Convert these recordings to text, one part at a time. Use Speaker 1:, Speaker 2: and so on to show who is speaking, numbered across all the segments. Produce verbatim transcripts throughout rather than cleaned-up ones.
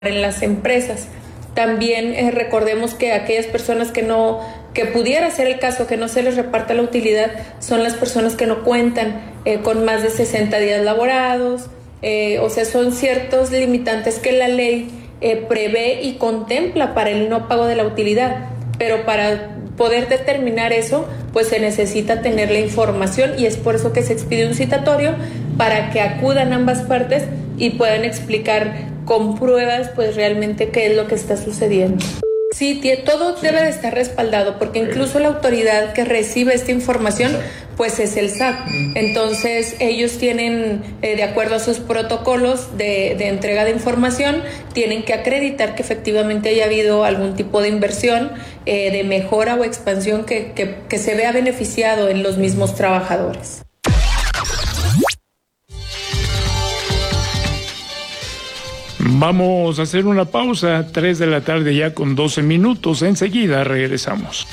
Speaker 1: en las empresas. También eh, recordemos que aquellas personas que no, que pudiera ser el caso que no se les reparta la utilidad, son las personas que no cuentan eh, con más de sesenta días laborados, eh, o sea, son ciertos limitantes que la ley eh, prevé y contempla para el no pago de la utilidad, pero para poder determinar eso, pues se necesita tener la información, y es por eso que se expide un citatorio para que acudan ambas partes y puedan explicar con pruebas pues realmente qué es lo que está sucediendo. Sí, todo debe de estar respaldado, porque incluso la autoridad que recibe esta información pues es el S A T. Entonces ellos tienen, eh, de acuerdo a sus protocolos de, de entrega de información, tienen que acreditar que efectivamente haya habido algún tipo de inversión, eh, de mejora o expansión que, que, que se vea beneficiado en los mismos trabajadores.
Speaker 2: Vamos a hacer una pausa, tres de la tarde ya con doce minutos. Enseguida regresamos.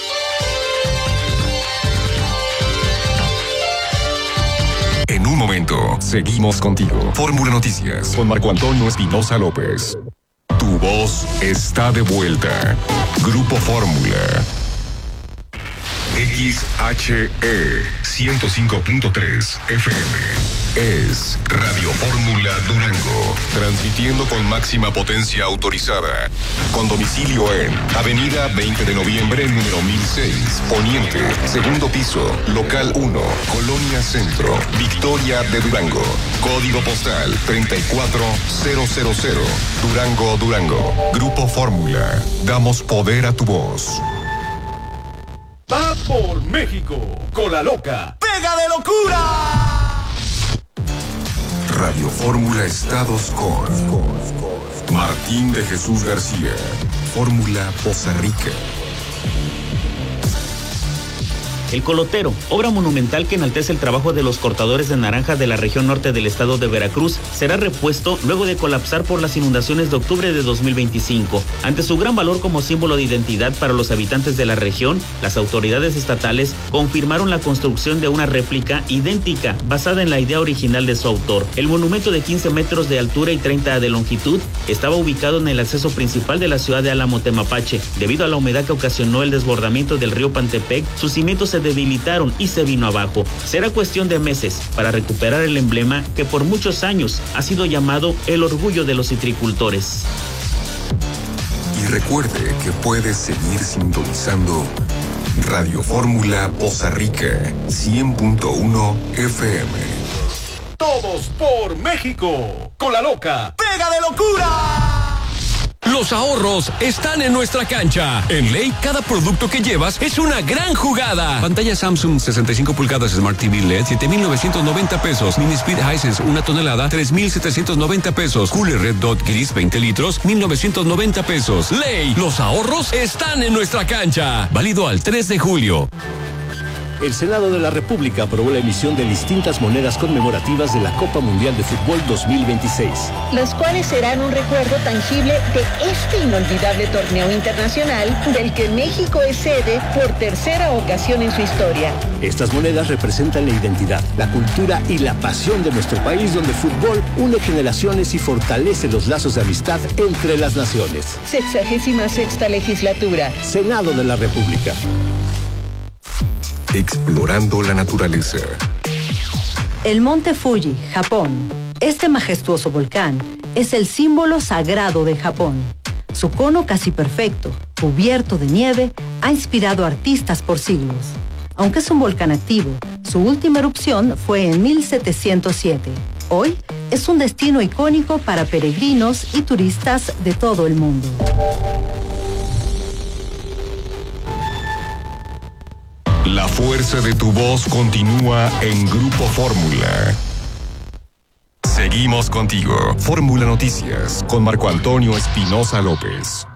Speaker 3: En un momento, seguimos contigo. Fórmula Noticias con Marco Antonio Espinosa López. Tu voz está de vuelta. Grupo Fórmula. X H E ciento cinco punto tres F M es Radio Fórmula Durango, transmitiendo con máxima potencia autorizada, con domicilio en Avenida veinte de noviembre, número mil seis, Poniente, segundo piso, local uno, Colonia Centro, Victoria de Durango, código postal treinta y cuatro mil, Durango, Durango. Grupo Fórmula, damos poder a tu voz.
Speaker 4: Va por México, con la loca. ¡Pega de locura!
Speaker 3: Radio Fórmula Estados con Martín de Jesús García. Fórmula Poza Rica.
Speaker 5: El Colotero, obra monumental que enaltece el trabajo de los cortadores de naranja de la región norte del estado de Veracruz, será repuesto luego de colapsar por las inundaciones de octubre de dos mil veinticinco. Ante su gran valor como símbolo de identidad para los habitantes de la región, las autoridades estatales confirmaron la construcción de una réplica idéntica, basada en la idea original de su autor. El monumento, de quince metros de altura y treinta de longitud, estaba ubicado en el acceso principal de la ciudad de Álamo, Temapache. Debido a la humedad que ocasionó el desbordamiento del río Pantepec, sus cimientos se debilitaron y se vino abajo. Será cuestión de meses para recuperar el emblema que por muchos años ha sido llamado el orgullo de los citricultores.
Speaker 3: Y recuerde que puede seguir sintonizando Radio Fórmula Poza Rica cien punto uno F M.
Speaker 4: Todos por México, con la loca. ¡Pega de locura!
Speaker 6: Los ahorros están en nuestra cancha. En Ley, cada producto que llevas es una gran jugada. Pantalla Samsung sesenta y cinco pulgadas Smart T V L E D, siete mil novecientos noventa pesos. Mini Speed Hisense, una tonelada, tres mil setecientos noventa pesos. Cooler Red Dot Gris, veinte litros, mil novecientos noventa pesos. Ley, los ahorros están en nuestra cancha. Válido al tres de julio.
Speaker 7: El Senado de la República aprobó la emisión de distintas monedas conmemorativas de la Copa Mundial de Fútbol dos mil veintiséis.
Speaker 8: Las cuales serán un recuerdo tangible de este inolvidable torneo internacional del que México es sede por tercera ocasión en su historia.
Speaker 7: Estas monedas representan la identidad, la cultura y la pasión de nuestro país, donde el fútbol une generaciones y fortalece los lazos de amistad entre las naciones.
Speaker 8: Sexagésima sexta legislatura.
Speaker 7: Senado de la República.
Speaker 3: Explorando la naturaleza.
Speaker 9: El monte Fuji, Japón. Este majestuoso volcán es el símbolo sagrado de Japón. Su cono casi perfecto, cubierto de nieve, ha inspirado a artistas por siglos. Aunque es un volcán activo, su última erupción fue en mil setecientos siete. Hoy es un destino icónico para peregrinos y turistas de todo el mundo.
Speaker 3: La fuerza de tu voz continúa en Grupo Fórmula. Seguimos contigo. Fórmula Noticias con Marco Antonio Espinosa López.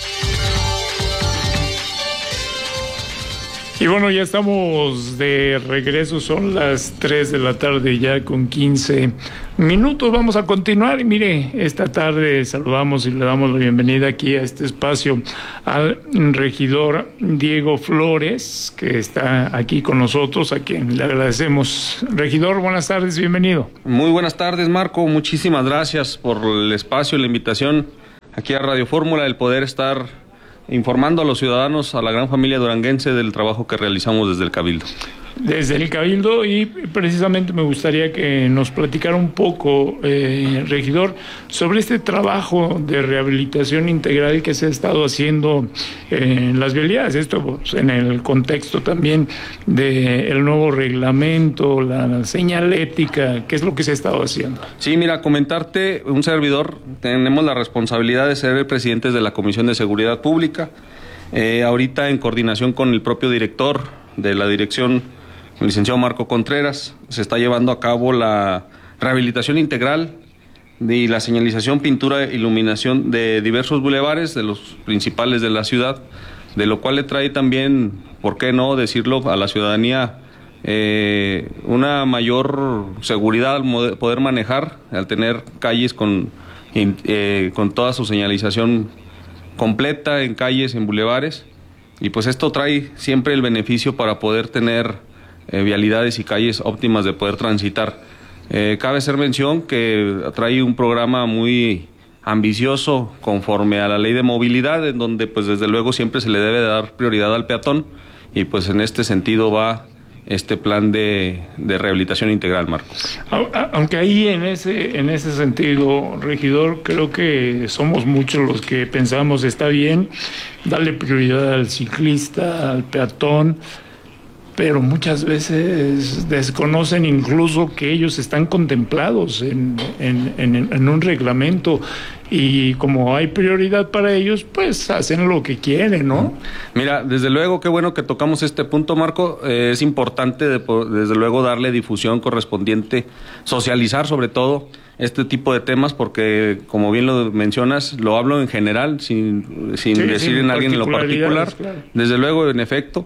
Speaker 2: Y bueno, ya estamos de regreso, son las tres de la tarde ya con quince minutos. Vamos a continuar y mire, esta tarde saludamos y le damos la bienvenida aquí a este espacio al regidor Diego Flores, que está aquí con nosotros, a quien le agradecemos. Regidor, buenas tardes, bienvenido.
Speaker 10: Muy buenas tardes, Marco, muchísimas gracias por el espacio y la invitación aquí a Radio Fórmula el poder estar informando a los ciudadanos, a la gran familia duranguense del trabajo que realizamos desde el Cabildo.
Speaker 2: Desde el Cabildo, y precisamente me gustaría que nos platicara un poco, eh, regidor, sobre este trabajo de rehabilitación integral que se ha estado haciendo en las vialidades, esto pues, en el contexto también del nuevo reglamento, la señalética, ¿qué es lo que se ha estado haciendo?
Speaker 10: Sí, mira, comentarte, un servidor, tenemos la responsabilidad de ser presidentes de la Comisión de Seguridad Pública, eh, ahorita en coordinación con el propio director de la dirección, el licenciado Marco Contreras, se está llevando a cabo la rehabilitación integral y la señalización, pintura e iluminación de diversos bulevares, de los principales de la ciudad, de lo cual le trae también, ¿por qué no decirlo?, a la ciudadanía eh, una mayor seguridad al poder manejar, al tener calles con, eh, con toda su señalización completa en calles, en bulevares, y pues esto trae siempre el beneficio para poder tener Eh, vialidades y calles óptimas de poder transitar. Eh, cabe hacer mención que trae un programa muy ambicioso conforme a la ley de movilidad, en donde pues desde luego siempre se le debe dar prioridad al peatón, y pues en este sentido va este plan de, de rehabilitación integral, Marcos.
Speaker 2: Aunque ahí en ese, en ese sentido, regidor, creo que somos muchos los que pensamos está bien darle prioridad al ciclista, al peatón, pero muchas veces desconocen incluso que ellos están contemplados en, en, en, en un reglamento, y como hay prioridad para ellos, pues hacen lo que quieren, ¿no?
Speaker 10: Mira, desde luego, qué bueno que tocamos este punto, Marco. Eh, es importante, de, desde luego, darle difusión correspondiente, socializar sobre todo este tipo de temas, porque, como bien lo mencionas, lo hablo en general, sin, sin sí, decir en alguien en lo particular. Claro. Desde luego, en efecto,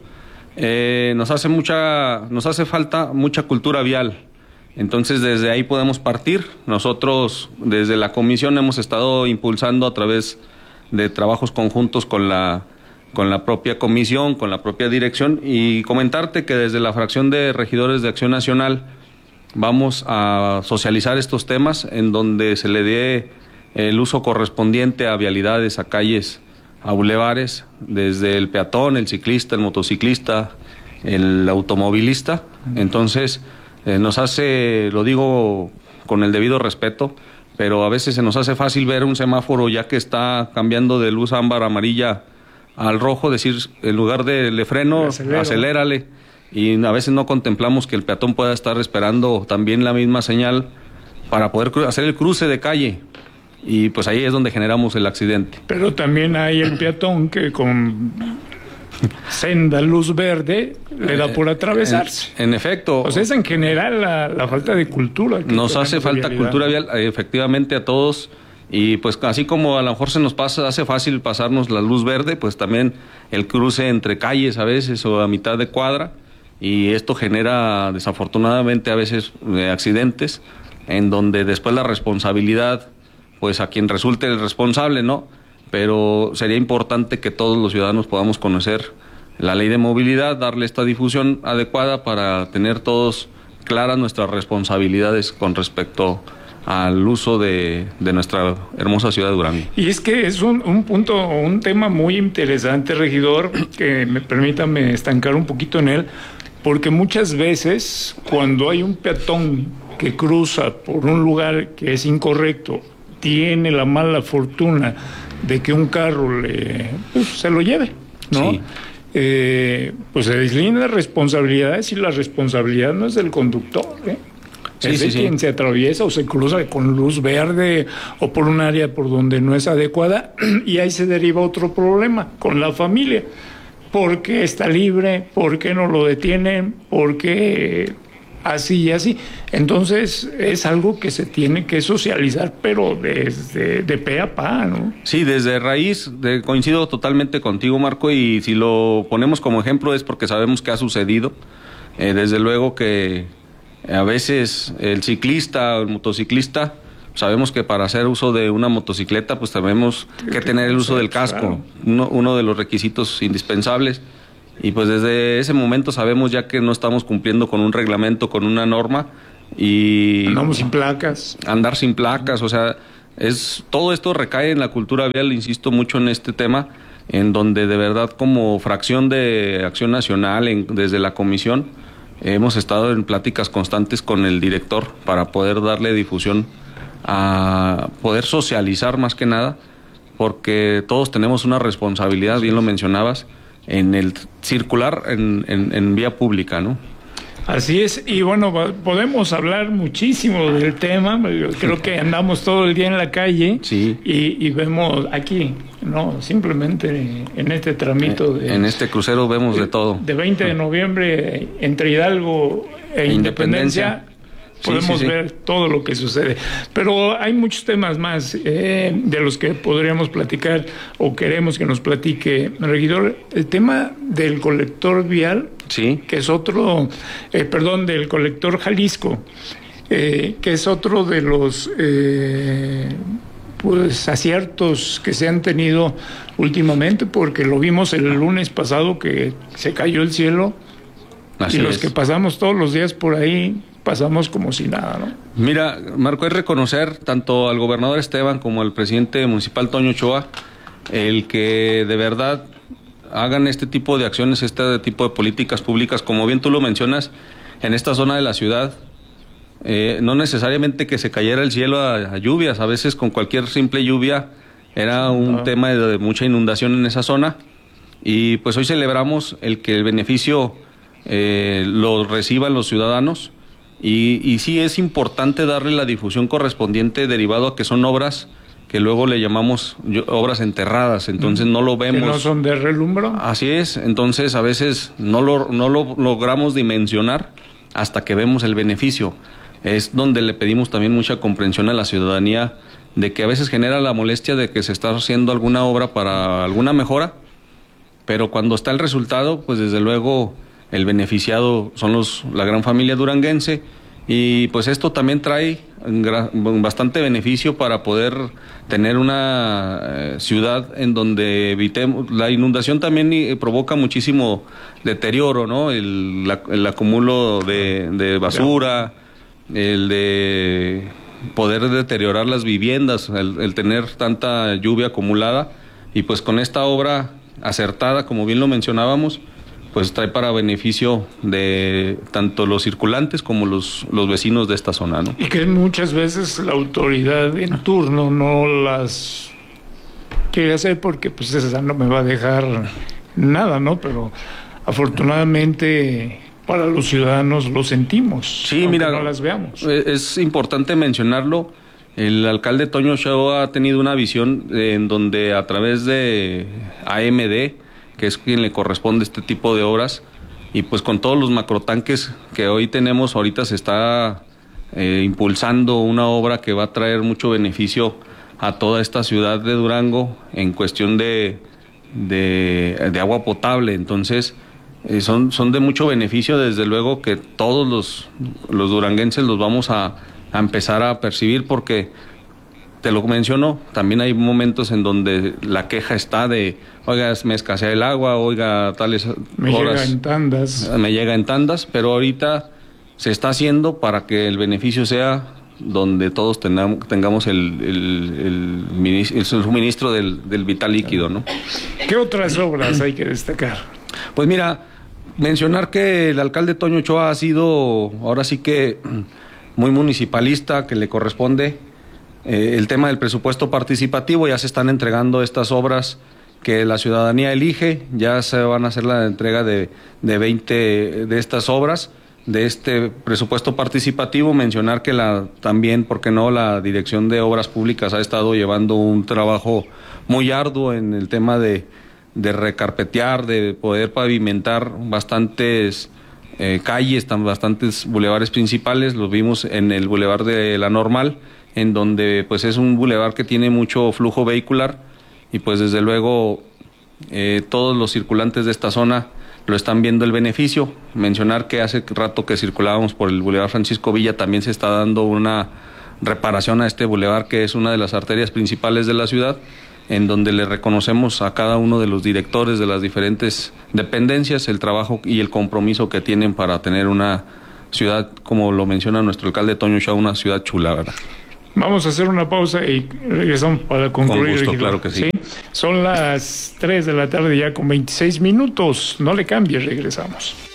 Speaker 10: Eh, nos hace mucha, nos hace falta mucha cultura vial. Entonces desde ahí podemos partir. Nosotros desde la comisión hemos estado impulsando a través de trabajos conjuntos con la, con la propia comisión, con la propia dirección, y comentarte que desde la fracción de regidores de Acción Nacional vamos a socializar estos temas en donde se le dé el uso correspondiente a vialidades, a calles, a bulevares, desde el peatón, el ciclista, el motociclista, el automovilista. Entonces, eh, nos hace, lo digo con el debido respeto, pero a veces se nos hace fácil ver un semáforo ya que está cambiando de luz ámbar amarilla al rojo, decir, en lugar de le freno, acelérale, y a veces no contemplamos que el peatón pueda estar esperando también la misma señal para poder hacer el cruce de calle. Y pues ahí es donde generamos el accidente.
Speaker 2: Pero también hay el peatón que con senda luz verde le da por atravesarse.
Speaker 10: En, en efecto.
Speaker 2: O sea, es en general la, la falta de cultura.
Speaker 10: Nos hace falta vialidad. Cultura vial, efectivamente, a todos. Y pues así como a lo mejor se nos pasa, hace fácil pasarnos la luz verde, pues también el cruce entre calles a veces o a mitad de cuadra. Y esto genera desafortunadamente a veces eh, accidentes en donde después la responsabilidad, pues a quien resulte el responsable, ¿no? Pero sería importante que todos los ciudadanos podamos conocer la ley de movilidad, darle esta difusión adecuada para tener todos claras nuestras responsabilidades con respecto al uso de, de nuestra hermosa ciudad de Durango.
Speaker 2: Y es que es un, un punto, un tema muy interesante, regidor, que me permítame estancar un poquito en él, porque muchas veces cuando hay un peatón que cruza por un lugar que es incorrecto, tiene la mala fortuna de que un carro le, pues, se lo lleve, ¿no? Sí. Eh, pues se deslindan responsabilidades, y la responsabilidad no es del conductor, ¿eh? Sí, es de sí, quien sí. se atraviesa o se cruza con luz verde o por un área por donde no es adecuada, y ahí se deriva otro problema con la familia. ¿Por qué está libre? ¿Por qué no lo detienen? ¿Por qué así y así? Entonces es algo que se tiene que socializar, pero desde de pe a pa, ¿no?
Speaker 10: Sí, desde raíz, de, coincido totalmente contigo, Marco, y si lo ponemos como ejemplo es porque sabemos que ha sucedido. Eh, desde luego que a veces el ciclista o el motociclista, sabemos que para hacer uso de una motocicleta pues tenemos que tener el uso del casco, uno, uno de los requisitos indispensables. Y pues desde ese momento sabemos ya que no estamos cumpliendo con un reglamento, con una norma, y
Speaker 2: andamos sin placas.
Speaker 10: Andar sin placas, o sea, es todo esto recae en la cultura vial, insisto mucho en este tema, en donde de verdad como fracción de Acción Nacional, en, desde la comisión, hemos estado en pláticas constantes con el director para poder darle difusión, a poder socializar más que nada, porque todos tenemos una responsabilidad, bien lo mencionabas, en el circular en, en, en vía pública, ¿no?
Speaker 2: Así es, y bueno, podemos hablar muchísimo del tema. Yo creo que andamos todo el día en la calle,
Speaker 10: sí,
Speaker 2: y, y vemos aquí, no, simplemente en este tramito de,
Speaker 10: en este crucero vemos de, de todo.
Speaker 2: De veinte de noviembre entre Hidalgo e Independencia, podemos sí, sí, sí. ver todo lo que sucede. Pero hay muchos temas más eh, de los que podríamos platicar o queremos que nos platique, regidor. El tema del colector vial,
Speaker 10: sí,
Speaker 2: que es otro, eh, perdón, del colector Jalisco, eh, que es otro de los eh, pues aciertos que se han tenido últimamente, porque lo vimos el lunes pasado que se cayó el cielo. Así y los es. Que pasamos todos los días por ahí pasamos como si nada, ¿no?
Speaker 10: Mira, Marco, es reconocer tanto al gobernador Esteban como al presidente municipal Toño Ochoa el que de verdad hagan este tipo de acciones, este tipo de políticas públicas, como bien tú lo mencionas, en esta zona de la ciudad. Eh, no necesariamente que se cayera el cielo a, a lluvias, a veces con cualquier simple lluvia era un no. tema de, de mucha inundación en esa zona, y pues hoy celebramos el que el beneficio eh, lo reciban los ciudadanos. Y, y sí es importante darle la difusión correspondiente derivado a que son obras que luego le llamamos yo, obras enterradas, entonces no lo vemos.
Speaker 2: ¿Que no son de relumbro?
Speaker 10: Así es, entonces a veces no lo, no lo logramos dimensionar hasta que vemos el beneficio. Es donde le pedimos también mucha comprensión a la ciudadanía de que a veces genera la molestia de que se está haciendo alguna obra para alguna mejora, pero cuando está el resultado, pues desde luego el beneficiado son los la gran familia duranguense, y pues esto también trae bastante beneficio para poder tener una eh, ciudad en donde evitemos la inundación. También eh, provoca muchísimo deterioro, ¿no? El, la, el acumulo de, de basura, el de poder deteriorar las viviendas, el, el tener tanta lluvia acumulada, y pues con esta obra acertada, como bien lo mencionábamos, pues trae para beneficio de tanto los circulantes como los, los vecinos de esta zona, ¿no?
Speaker 2: Y que muchas veces la autoridad en turno no las quiere hacer porque pues esa no me va a dejar nada, ¿no? Pero afortunadamente para los ciudadanos lo sentimos,
Speaker 10: sí, mira,
Speaker 2: no las veamos.
Speaker 10: Es importante mencionarlo. El alcalde Toño Ochoa ha tenido una visión en donde a través de A M D, que es quien le corresponde este tipo de obras, y pues con todos los macrotanques que hoy tenemos, ahorita se está eh, impulsando una obra que va a traer mucho beneficio a toda esta ciudad de Durango en cuestión de, de, de agua potable. Entonces eh, son, son de mucho beneficio, desde luego que todos los, los duranguenses los vamos a, a empezar a percibir, porque te lo menciono, también hay momentos en donde la queja está de, oiga, me escasea el agua, oiga, tales
Speaker 2: me
Speaker 10: horas,
Speaker 2: llega en tandas.
Speaker 10: Me llega en tandas, pero ahorita se está haciendo para que el beneficio sea donde todos tengamos, tengamos el, el, el, el suministro del, del vital líquido, ¿no?
Speaker 2: ¿Qué otras obras hay que destacar?
Speaker 10: Pues mira, mencionar que el alcalde Toño Ochoa ha sido, ahora sí que, muy municipalista, que le corresponde Eh, el tema del presupuesto participativo. Ya se están entregando estas obras que la ciudadanía elige, ya se van a hacer la entrega de, de veinte de estas obras, de este presupuesto participativo. Mencionar que la también, ¿por qué no?, la Dirección de Obras Públicas ha estado llevando un trabajo muy arduo en el tema de, de recarpetear, de poder pavimentar bastantes eh, calles, bastantes bulevares principales. Los vimos en el bulevar de La Normal, en donde pues es un bulevar que tiene mucho flujo vehicular, y pues desde luego eh, todos los circulantes de esta zona lo están viendo el beneficio. Mencionar que hace rato que circulábamos por el bulevar Francisco Villa, también se está dando una reparación a este bulevar, que es una de las arterias principales de la ciudad, en donde le reconocemos a cada uno de los directores de las diferentes dependencias el trabajo y el compromiso que tienen para tener una ciudad, como lo menciona nuestro alcalde Toño Ochoa, una ciudad chula, ¿verdad?
Speaker 2: Vamos a hacer una pausa y regresamos para concluir.
Speaker 10: Con gusto, claro que sí.
Speaker 2: ¿Sí? Son las tres de la tarde ya con veintiséis minutos. No le cambies, regresamos.